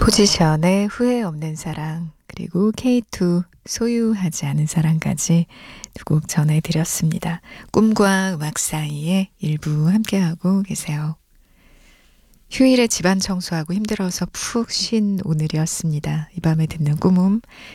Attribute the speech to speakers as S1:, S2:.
S1: 포지션의 후회 없는 사랑, 그리고 K2 소유하지 않은 사랑까지 두 곡 전해드렸습니다. 꿈과 음악 사이에 일부 함께하고 계세요. 휴일에 집안 청소하고 힘들어서 푹 쉰 오늘이었습니다. 이 밤에 듣는 꿈음,